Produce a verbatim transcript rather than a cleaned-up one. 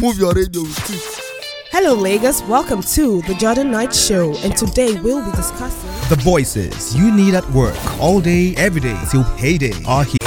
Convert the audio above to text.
Move your radio with it. Hello Lagos, welcome to the Jordan Knight Show, and today we'll be discussing the voices you need at work all day, every day till payday are here.